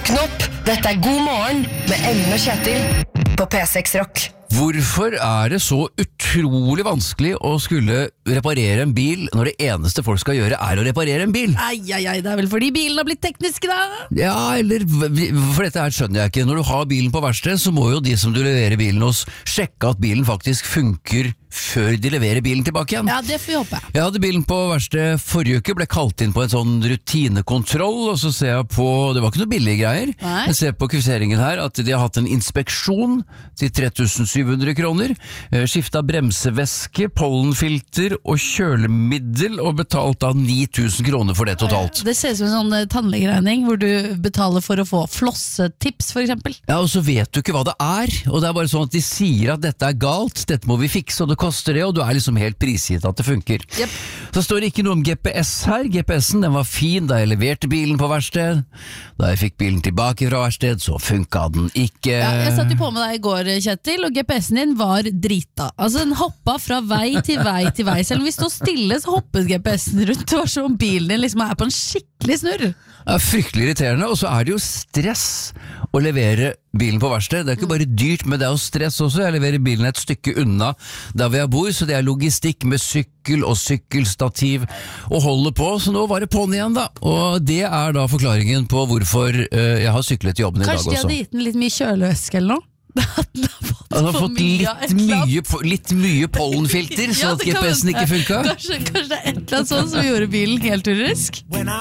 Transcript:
Våkn opp, dette God morgen med Ellen og Kjetil på P6 Rock. Hvorfor det så utrolig vanskelig å skulle reparere en bil når det eneste folk skal gjøre å reparere en bil? Det vel fordi bilen har blitt tekniske da? Ja, eller for dette her skjønner jeg ikke. Når du har bilen på verksted, så må jo de som du leverer bilen hos sjekke at bilen faktisk funker før de leverer bilen tilbake igjen. Ja, det får vi håpe. Jeg hadde bilen på verksted forrige uke, ble kalt inn på en sånn rutinekontroll, og så ser jeg på, det var ikke noe billige greier, jeg ser på kviteringen her at de har hatt en inspeksjon til 3700 kroner, skiftet bremsevæske, pollenfilter og kjølemiddel, og betalt da 9000 kroner for det totalt. Det ser ut som en sånn tannlegeregning hvor du betaler for å få flossetips for eksempel. Ja, og så vet du ikke hva det og det bare sånn at de sier at dette galt, dette må vi fikse, og det koster det, og du liksom helt prisgitt at det funker. Yep. Så står det ikke noe om GPS her. GPS-en den var fin da jeg leverte bilen på verksted. Da jeg fikk bilen tilbake fra verksted, så funket den ikke. Ja, jeg satt jo på med deg i går, Kjetil, og GPS-en din var drita. Altså, den hoppet fra vei til vei til vei. Selv om vi stod stille, så hoppet GPS-en rundt. Det var som om bilen din liksom på en skikkelig snurr. Det fryktelig irriterende, og så det jo stress å levere bilen på verksted. Det ikke bare dyrt, men det jo stress også. Jeg leverer bilen et stykke unna der hvor jeg bor, så det logistikk med sykkel og sykkelstativ og holde på, så nå var det på'n igjen da. Og det da forklaringen på hvorfor jeg har syklet til jobben i dag også. Kanskje de hadde gitt den litt mye kjølevæske eller noe? Han har fått litt mye pollenfilter, så at GPS-en ikke funket. Kanskje det et eller annet sånt som gjorde bilen helt urrisk?